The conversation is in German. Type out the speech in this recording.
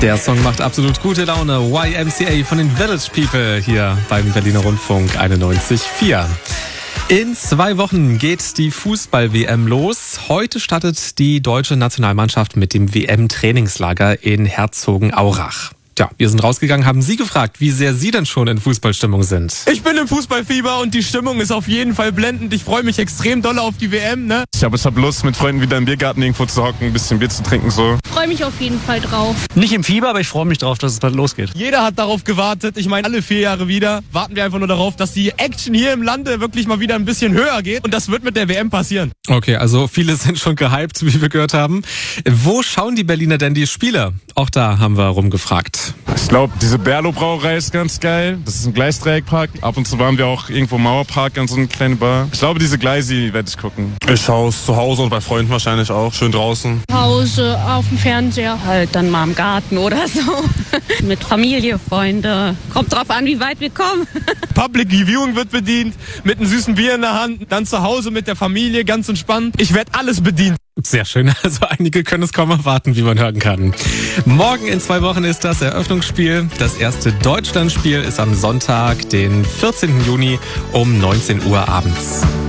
Der Song macht absolut gute Laune. YMCA von den Village People hier beim Berliner Rundfunk 91.4. In 2 Wochen geht die Fußball-WM los. Heute startet die deutsche Nationalmannschaft mit dem WM-Trainingslager in Herzogenaurach. Ja, wir sind rausgegangen, haben Sie gefragt, wie sehr Sie denn schon in Fußballstimmung sind. Ich bin im Fußballfieber und die Stimmung ist auf jeden Fall blendend. Ich freue mich extrem doll auf die WM, ne? Ich habe Lust, mit Freunden wieder im Biergarten irgendwo zu hocken, ein bisschen Bier zu trinken, so. Ich freue mich auf jeden Fall drauf. Nicht im Fieber, aber ich freue mich drauf, dass es bald losgeht. Jeder hat darauf gewartet. Ich meine, alle 4 Jahre wieder warten wir einfach nur darauf, dass die Action hier im Lande wirklich mal wieder ein bisschen höher geht. Und das wird mit der WM passieren. Okay, also viele sind schon gehypt, wie wir gehört haben. Wo schauen die Berliner denn die Spiele? Auch da haben wir rumgefragt. Ich glaube, diese Berlo-Brauerei ist ganz geil. Das ist ein Gleisdreieckpark. Ab und zu waren wir auch irgendwo im Mauerpark an so eine kleine Bar. Ich glaube, diese Gleisi werde ich gucken. Ich schaue es zu Hause und bei Freunden wahrscheinlich auch. Schön draußen. Pause auf dem Fernseher. Halt dann mal im Garten oder so. Mit Familie, Freunde. Kommt drauf an, wie weit wir kommen. Public Viewing wird bedient, mit einem süßen Bier in der Hand. Dann zu Hause mit der Familie, ganz entspannt. Ich werde alles bedient. Sehr schön. Also einige können es kaum erwarten, wie man hören kann. Morgen in 2 Wochen ist das Eröffnungsspiel. Das erste Deutschlandspiel ist am Sonntag, den 14. Juni um 19 Uhr abends.